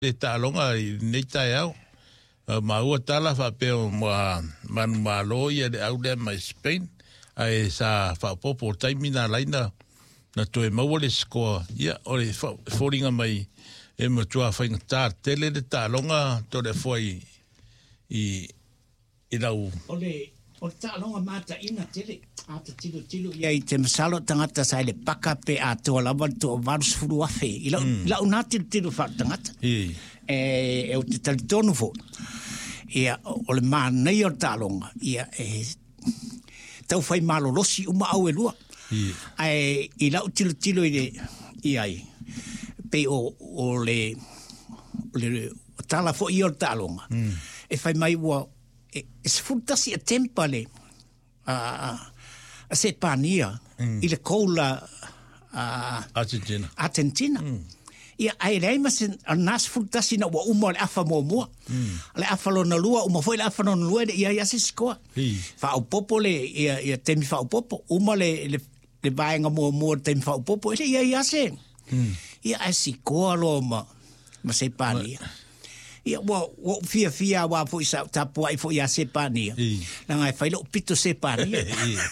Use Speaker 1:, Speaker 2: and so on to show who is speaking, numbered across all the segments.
Speaker 1: le talonga I nei tai au. Ma ua tala fa peo manu malo ia de au de mai Spain. Ai sa fa popo taimina laina na toe maua le skoa. Ia o le fōringa mai e matua whainga tā tele de talonga to le foi I lau.
Speaker 2: O le talonga mata ina tele. Ata tilo. Ia I te masalo tangata sa le paka pe a toa lawa to varus furu afe. I lau nā tilo wha tangata. E o te talitonu fo. Ia o le mānei o talonga. Ia tau whai malolosi uma au e lua. Ai I lau tilo I ai. Pe o le tala fo I o talonga. E whai mai ua e se fultasi a tempa le a se pania I le koula Argentina. Ia ai rei masin a nas fultasi na ua uma le afa mua. Le afa lo na lua uma foi le afa no lua ia se skoa. Fa au popo le ia temi fa au popo uma le vaenga mua temi fa au popo ia se. Ia ai si koa lo ma se pania. Ia wa fia wa foi sa tapu ai foi a se pania. Na ngai fai lo pito se pania.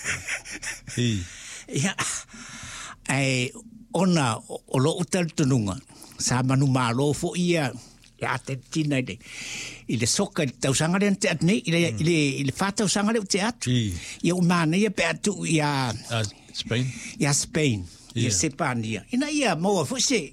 Speaker 2: Ia ai ona o lo utal tununga sa manu malo fo ia ya te tina I le soka tau sanga le te atne I le fata sanga le te atu. Ia o mana ia pe atu ia
Speaker 1: Spain.
Speaker 2: Ia Spain. Ia se pania. Ina ia mo fo se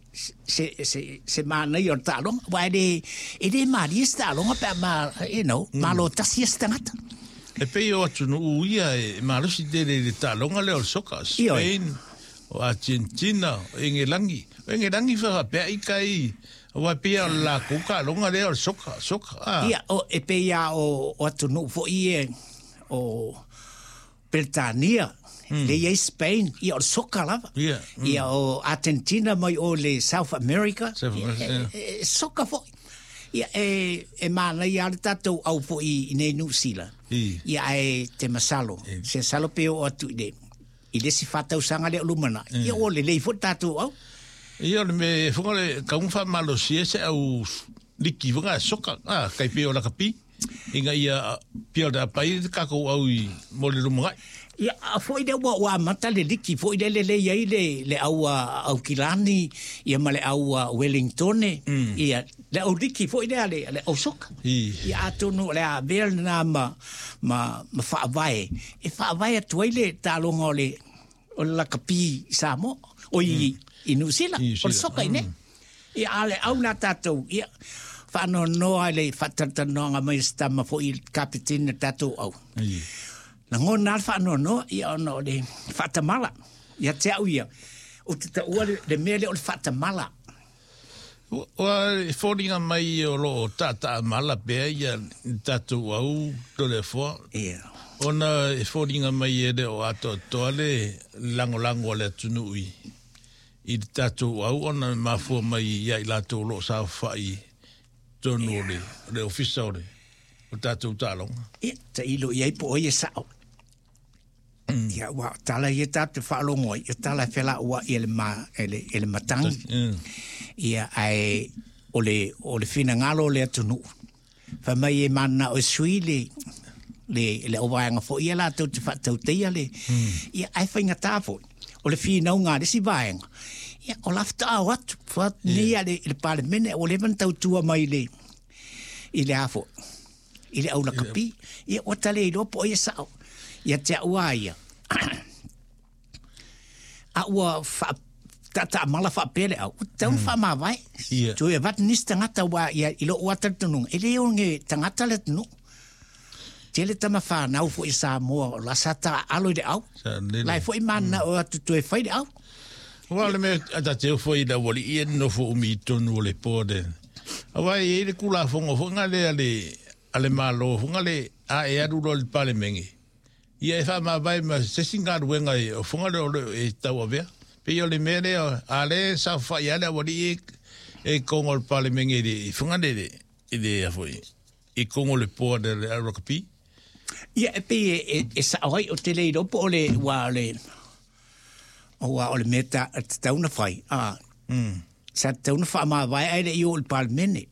Speaker 2: mana ia talong wa de mari talong pe ma malo tasia stangata.
Speaker 1: E pe o atu no ia malo si de talonga le soka Spain. O Argentina, Engelangi fa pe I kai o pe la kuka longa le soka.
Speaker 2: Ia o e pe ia o atu no fo I o Britania. Le ia Spain ia o soka lava. Ia o Argentina mai o le South America. Soka fo. Ia e mana ia le tatou au fo I nei New Zealand. Ia e te masalo. Se salo pe o atu I le si fata usanga le lumana. Ia o le lei fo tatou au.
Speaker 1: Ia le me fonga le kaunfa malo se au liki vanga soka. Kai pe o la kapi. Inga ia pia da pai ka ko au I mo le lumangai.
Speaker 2: Ia foi de wa mata le liki foi de le ia le au Kilani ia male au Wellington ia le au liki foi de le au soka. Ia atonu le a ver na ma fa vai. E fa vai atuile talonga o la kapi samo o I New Zealand o soka ine. Ia ale au na tatou ia fa no ale fa tananga mai stama foi kapitin tatou au. Na ngona alfa no ia ono le fatamala ia te au ia o te ua le mele o le fatamala
Speaker 1: o fōringa mai o lo tata mala pe ia tatu au to le fo ona fōringa mai e o ato tole lango le tunui I tatu au ona mafua mai ia I lato lo sa fai tonu le ofisa o tatu talonga
Speaker 2: ia te ilo ia po ia sao ia wa tala ia tatu whaalongo ia tala whela ua ele matang ia ai ole fina ngalo le atunu whamai e mana o sui le owaanga fo ia la tau te whatau teia le ia ai whainga tāfo o le fina unga le si vaenga ia o lafta au atu what nia le pale mene o le tau tua mai le I le afo I le aula kapi ia o tale I lopo ia sao ia te ua ia a ua tata mala fa pele au tau fa ma vai tu e vat nis tangata wa ia I lo water tunung ele o nge tangata le tunu tele tama fa na fo isa mo la sata alo de au lai fo imana o tu e fai de au
Speaker 1: wala me ata te fo I da woli I no fo mi tonu le pode awa I le kula fonga ale malo fonga le a e adu le pale mengi ia e fa ma vai ma se singa ruenga o fonga le tau avea pe yo le mere ale sa fa ia le woli e kongo le pale mengi de fonga de foi e kongo le pode le rokapi
Speaker 2: ia e pe e sa oi o tele do po le wa le o le meta tauna fai sa tauna fa ma vai ai le yo le pale mengi